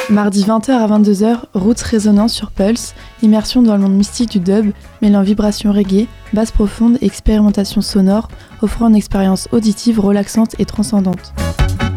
Mardi 20h à 22h, Roots résonnant sur Pulse, immersion dans le monde mystique du dub, mêlant vibrations reggae, basse profonde et expérimentation sonore, offrant une expérience auditive relaxante et transcendante.